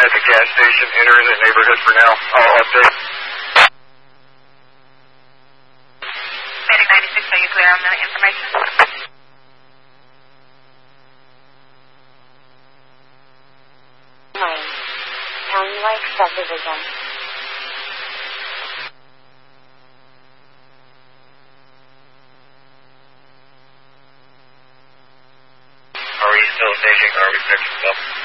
at the gas station, entering the neighborhood for now. I'll update. Medic 96, are you clear on the information? County Lake Subdivision. Are we still staging? Are we fixed up?